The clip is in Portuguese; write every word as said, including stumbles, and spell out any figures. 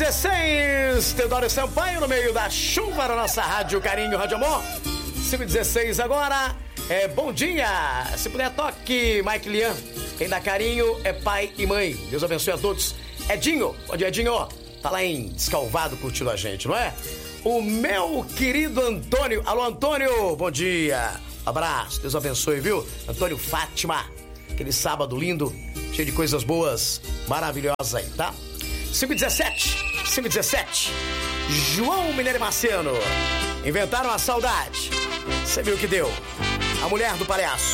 dezesseis, Teodoro Sampaio no meio da chuva na nossa Rádio Carinho, Rádio Amor. cinco e dezesseis agora. É, bom dia. Se puder, toque Mike Lian. Quem dá carinho é pai e mãe. Deus abençoe a todos. Edinho, bom dia, Edinho. Tá lá em Descalvado curtindo a gente, não é? O meu querido Antônio. Alô, Antônio, bom dia. Abraço, Deus abençoe, viu? Antônio Fátima. Aquele sábado lindo, cheio de coisas boas, maravilhosa aí, tá? cinco e dezessete, cinco e dezessete. João Mineiro e Marciano inventaram a saudade. Você viu o que deu? A mulher do palhaço.